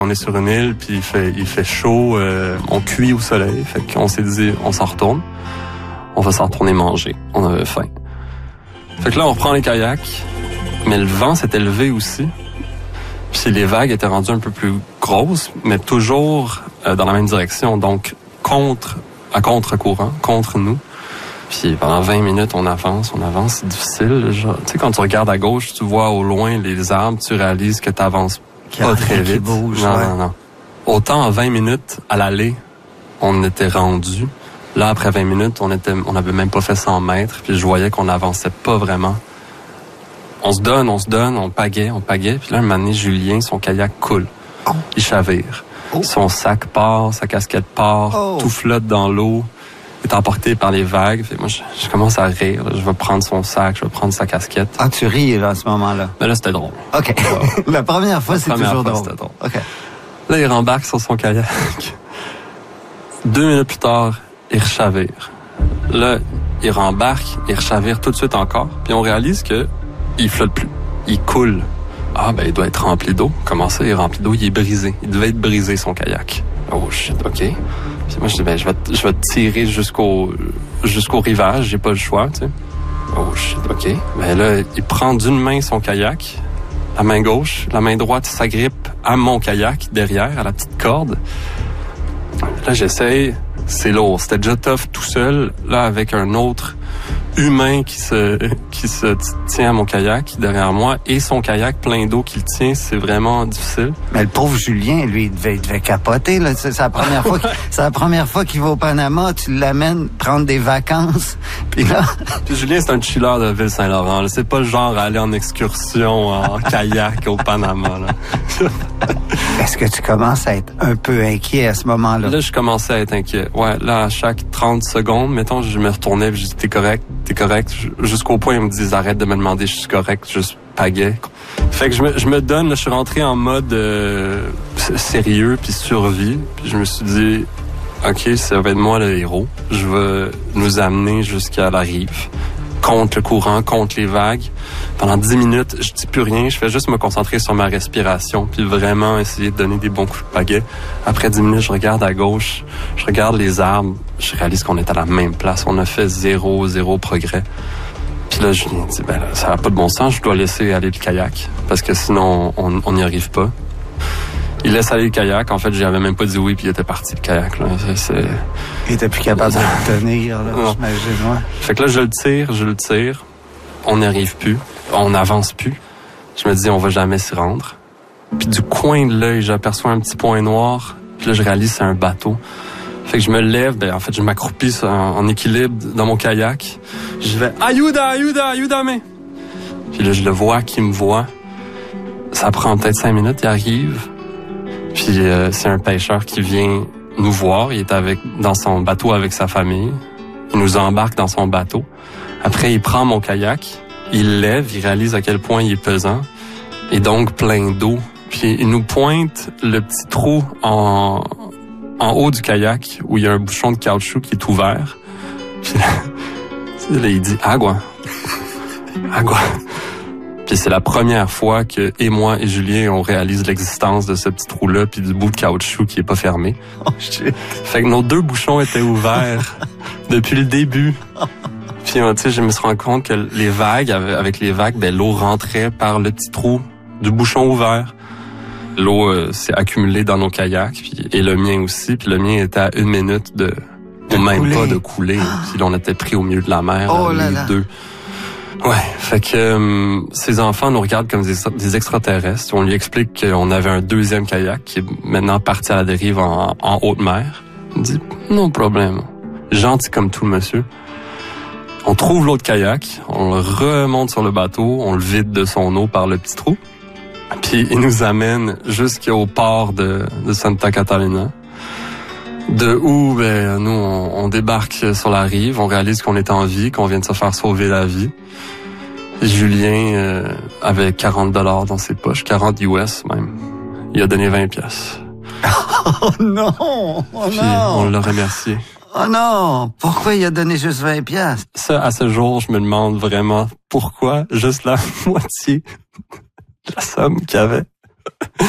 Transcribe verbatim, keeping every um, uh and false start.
On est sur une île, puis il fait, il fait chaud, euh, on cuit au soleil. Fait qu'on s'est dit, on s'en retourne. On va s'en retourner manger. On avait faim. Fait que là, on reprend les kayaks, mais le vent s'était levé aussi. Puis les vagues étaient rendues un peu plus grosses, mais toujours euh, dans la même direction. Donc, contre, à contre-courant, contre nous. Puis pendant vingt minutes, on avance, on avance. C'est difficile. Genre, tu sais, quand tu regardes à gauche, tu vois au loin les arbres, tu réalises que tu avances pas très vite. Bouge, non, ouais. non, non. Autant en vingt minutes, à l'aller, on était rendu. Là, après vingt minutes, on était, on avait même pas fait cent mètres, puis je voyais qu'on n'avançait pas vraiment. On se donne, on se donne, on pagaie, on pagaie, puis là, un moment donné, Julien, son kayak coule. Oh. Il chavire. Oh. Son sac part, sa casquette part, Oh. tout flotte dans l'eau. Il est emporté par les vagues. Fait, moi, je, je commence à rire. Là. Je vais prendre son sac, je vais prendre sa casquette. Ah, tu ris, là, à ce moment-là. Mais là, c'était drôle. OK. Wow. La première fois, La c'est première toujours fois, drôle. c'était drôle. OK. Là, il rembarque sur son kayak. Deux minutes plus tard, il rechavire. Là, il rembarque, il rechavire tout de suite encore. Puis on réalise que il flotte plus. Il coule. Ah, ben, il doit être rempli d'eau. Comment ça, il est rempli d'eau? Il est brisé. Il devait être brisé, son kayak. Oh, shit, OK. Puis moi, je dis, ben, je vais, je vais tirer jusqu'au, jusqu'au rivage. J'ai pas le choix, tu sais. Oh, shit, OK. Ben là, il prend d'une main son kayak, la main gauche, la main droite s'agrippe à mon kayak, derrière, à la petite corde. Là, j'essaye. C'est lourd. C'était déjà tough tout seul. Là, avec un autre humain qui se qui se tient à mon kayak derrière moi et son kayak plein d'eau qui le tient, c'est vraiment difficile. Mais le pauvre Julien, lui, il devait, il devait capoter. Là. C'est, c'est la première fois, qu'il, c'est la première fois qu'il va au Panama. Tu l'amènes prendre des vacances. Puis là, Puis Julien, c'est un chiller de Ville-Saint-Laurent. Là. C'est pas le genre à aller en excursion en kayak au Panama. Là. est-ce que tu commences à être un peu inquiet à ce moment-là? Là, je commençais à être inquiet. Ouais, là, à chaque trente secondes, mettons, je me retournais et je dis, t'es correct, t'es correct. Jusqu'au point, ils me disent, arrête de me demander, je suis correct, juste pagaie. Fait que je me, je me donne, là, je suis rentré en mode euh, sérieux puis survie. Puis je me suis dit, OK, ça va être moi le héros. Je vais nous amener jusqu'à la rive. Contre le courant, contre les vagues. Pendant dix minutes, je dis plus rien. Je fais juste me concentrer sur ma respiration puis vraiment essayer de donner des bons coups de pagaie. Après dix minutes, je regarde à gauche. Je regarde les arbres. Je réalise qu'on est à la même place. On a fait zéro, zéro progrès. Puis là, je lui dis, ben là, ça n'a pas de bon sens. Je dois laisser aller le kayak parce que sinon, on n'y arrive pas. Il laisse aller le kayak. En fait, j'avais même pas dit oui, puis il était parti, le kayak. Là. C'est, c'est... Il était plus capable de le tenir, là, j'imagine. Ouais. Fait que là, je le tire, je le tire. On n'y arrive plus. On n'avance plus. Je me dis, on va jamais s'y rendre. Puis du coin de l'œil, j'aperçois un petit point noir. Puis là, je réalise que c'est un bateau. Fait que je me lève. Ben, en fait, je m'accroupis en, en équilibre dans mon kayak. Je vais, ayuda, ayuda, ayudame. Puis là, je le vois, qui me voit. Ça prend peut-être cinq minutes, il arrive. Puis euh, c'est un pêcheur qui vient nous voir. Il est avec dans son bateau avec sa famille. Il nous embarque dans son bateau. Après, il prend mon kayak, il lève, il réalise à quel point il est pesant et donc plein d'eau. Puis il nous pointe le petit trou en, en haut du kayak où il y a un bouchon de caoutchouc qui est ouvert. Puis là, là il dit « Agua! Agua! » Puis c'est la première fois que et moi et Julien, on réalise l'existence de ce petit trou-là puis du bout de caoutchouc qui est pas fermé. Oh shit! Fait que nos deux bouchons étaient ouverts depuis le début. Puis, tu sais, je me suis rendu compte que les vagues, avec les vagues, ben, l'eau rentrait par le petit trou du bouchon ouvert. L'eau euh, s'est accumulée dans nos kayaks, puis, et le mien aussi. Puis le mien était à une minute de, de même couler. Pas de couler. Puis là, on était pris au milieu de la mer, oh là, là les là. deux. Ouais, fait que euh, ces enfants nous regardent comme des, des extraterrestres. On lui explique qu'on avait un deuxième kayak qui est maintenant parti à la dérive en, en haute mer. Il dit, non problème. Gentil comme tout le monsieur. On trouve l'autre kayak, on le remonte sur le bateau, on le vide de son eau par le petit trou. Puis il nous amène jusqu'au port de, de Santa Catalina. De où, ben, nous, on, on débarque sur la rive, on réalise qu'on est en vie, qu'on vient de se faire sauver la vie. Julien euh, avait quarante dollars dans ses poches, quarante U S même. Il a donné vingt piastres. Oh non! Oh Puis non! on l'a remercié. Oh non! Pourquoi il a donné juste vingt piastres? Ça, à ce jour, je me demande vraiment pourquoi juste la moitié de la somme qu'il y avait.